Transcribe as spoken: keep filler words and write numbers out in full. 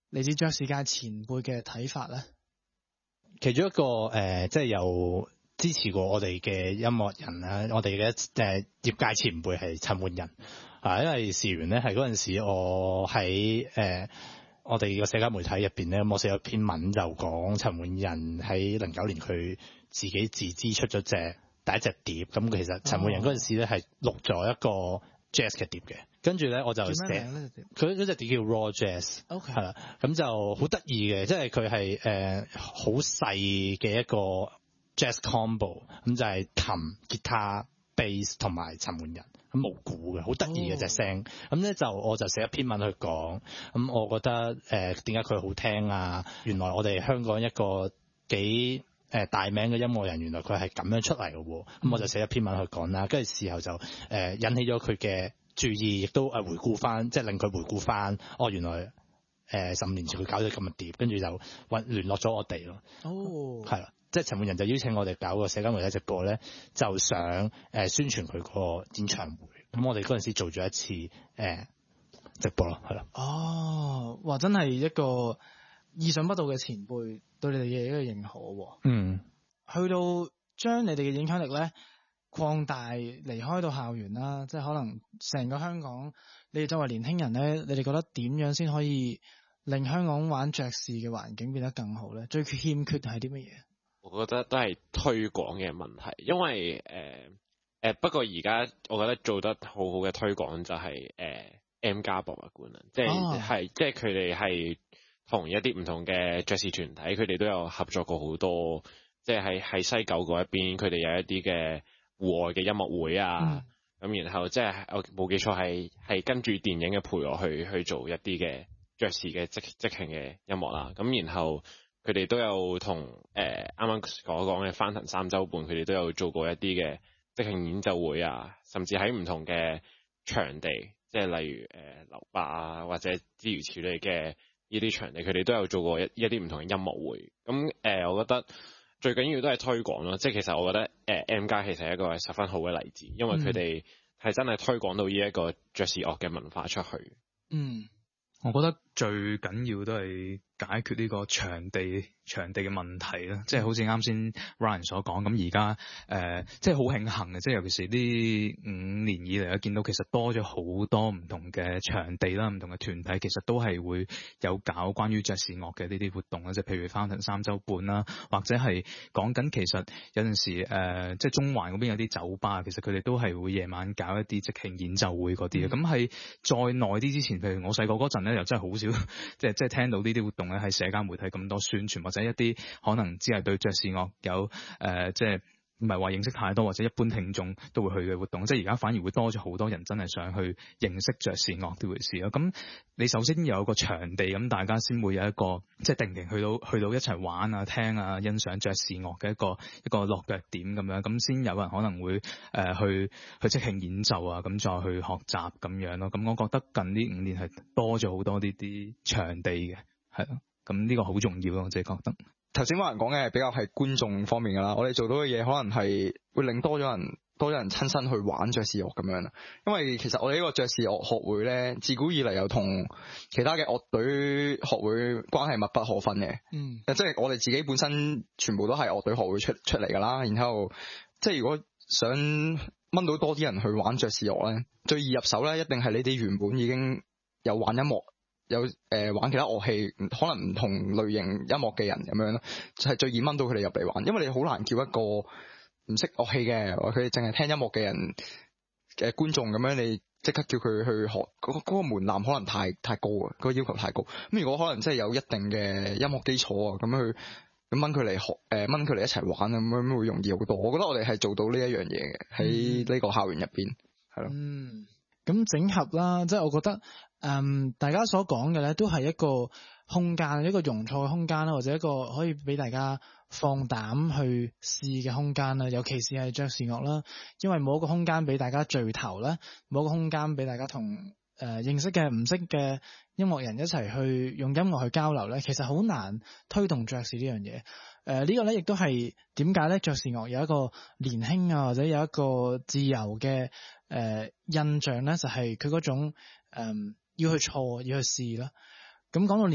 嚟自爵士界前輩嘅睇法咧？ 其中一個誒、呃，即係有支持過我哋嘅音樂人啊，我哋嘅誒業界前輩係陳奐仁啊，因為事緣咧係嗰陣時我喺誒、呃、我哋個社交媒體入邊咧，我寫咗篇文就講陳奐仁喺零九年佢自己自資出咗隻第一隻碟，咁其實陳奐仁嗰陣時咧係錄咗一個 jazz 嘅碟嘅，跟住咧我就寫佢嗰隻碟叫 Raw Jazz，OK 係啦，咁就好得意嘅，即係佢係誒好細嘅一個 jazz combo， 咁就係琴、吉他、bass 同埋陳奐仁，咁冇鼓嘅，好得意嘅隻聲，咁咧就我就寫一篇文去講，咁我覺得誒點解佢好聽啊？原來我哋香港一個幾誒大名嘅音樂人，原來佢係咁樣出嚟嘅喎，咁我就寫一篇文去講啦，跟住事後就誒、呃、引起咗佢嘅注意，亦都誒回顧翻，即係令佢回顧翻，哦原來誒十五年前佢搞咗咁嘅碟，跟住就揾聯絡咗我哋咯。哦，係啦，即係陳奐仁就邀請我哋搞個社交媒體直播咧，就想誒、呃、宣傳佢個演唱會，咁我哋嗰陣時做咗一次誒、呃、直播咯，係啦。 哦，哇！真係一個意想不到嘅前輩對你哋嘅一個認可喎。 嗯， 去到將你哋嘅影響力咧擴大，離開到校園啦，即係可能成個香港，你哋作為年輕人咧，你哋覺得點樣先可以令香港玩爵士嘅環境變得更好咧？最欠缺係啲乜嘢？ 我覺得都係推廣嘅問題，因為誒誒、呃、不過而家我覺得做得好好嘅推廣就係、是、誒、呃、M+ 博物館啦，即係係、哦、即係佢哋係同一啲唔同嘅爵士團體，佢哋都有合作過好多，即係喺喺西九嗰一邊，佢哋有一啲嘅戶外嘅音樂會啊，咁、嗯、然後即係我冇記錯係係跟住電影嘅陪我去去做一啲嘅爵士嘅即即興嘅音樂啦，咁然後佢哋都有同誒啱啱所講嘅翻騰三週半，佢哋都有做過一啲嘅即興演奏會啊，甚至喺唔同嘅場地，即係例如誒樓巴啊或者諸如此類嘅呢啲場地，佢哋都有做過一一啲唔同嘅音樂會。咁誒、呃，我覺得最緊要都係推廣咯，即係其實我覺得誒、呃、M+ 其實係一個十分好嘅例子，因為佢哋係真係推廣到呢一個爵士樂嘅文化出去。 嗯， 我覺得最緊要都係解決呢個場地場地嘅問題啦，即係好似啱先 Ryan 所講，咁而家誒即係好慶幸嘅，即係尤其是呢五年以嚟，我見到其實多咗好多唔同嘅場地啦，唔同嘅團體其實都係會有搞關於爵士樂嘅呢啲活動啦，即係譬如翻騰三週半啦，或者係講緊其實有陣時誒、呃、即係中環嗰邊有啲酒吧，其實佢哋都係會夜晚搞一啲即興演奏會嗰啲嘅。咁係、嗯、再耐啲之前，譬如我細個嗰陣咧，又真係好少即係即係聽到呢啲活動咧喺社交媒體咁多宣傳，或者一啲可能只係對爵士樂有誒、呃、即係唔係話認識太多，或者一般聽眾都會去嘅活動，即係而家反而會多咗好多人真係想去認識爵士樂呢回事咯。咁你首先有一個場地，咁大家先會有一個即係定定去到去到一齊玩啊、聽啊、欣賞爵士樂嘅一個一個落腳點咁樣，咁先有人可能會誒、呃、去去即興演奏啊，咁再去學習咁樣咯。咁我覺得近呢五年係多咗好多呢啲場地嘅，係咯。咁呢個好重要咯，我自己覺得。 頭先話人講嘅比較係觀眾方面噶啦，我哋做到嘅嘢可能係會令多咗人多咗人親身去玩爵士樂咁樣啦。因為其實我哋呢個爵士樂學會咧，自古以嚟又同其他嘅樂隊學會關係密不可分嘅。嗯，即係我哋自己本身全部都係樂隊學會出出嚟噶啦。然後即係如果想掹到多啲人去玩爵士樂咧，最易入手咧，一定係你哋原本已經有玩音樂。有誒、呃、玩其他樂器，可能唔同類型音樂嘅人咁樣咯，就係最易掹到佢哋入嚟玩，因為你好難叫一個唔識樂器嘅，佢哋淨係聽音樂嘅人嘅觀眾咁樣，你即刻叫佢去學，嗰、嗰個門檻可能太太高啊，嗰個要求太高。咁如果可能真係有一定嘅音樂基礎啊，咁去咁掹佢嚟學，誒掹佢嚟一齊玩咁樣會容易好多。我覺得我哋係做到呢一樣嘢嘅，喺呢個校園入邊係咯。 嗯，咁整合啦，即係我覺得。嗯，大家所講嘅咧，都係一個空間，一個容錯嘅空間啦，或者一個可以俾大家放膽去試嘅空間啦。尤其是係爵士樂啦，因為冇一個空間俾大家聚頭啦，冇一個空間俾大家同誒、呃、認識嘅唔識嘅音樂人一齊去用音樂去交流咧，其實好難推動爵士呢樣嘢。誒、呃，這個、呢個咧亦都係點解咧爵士樂有一個年輕啊，或者有一個自由嘅誒、呃、印象咧，就係佢嗰種誒。呃要去錯，要去試啦。咁講到年